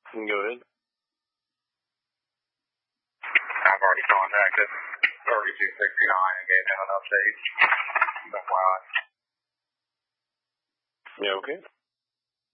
You can go ahead. I've already contacted 3269 and gave them an update. That's why. Yeah, okay.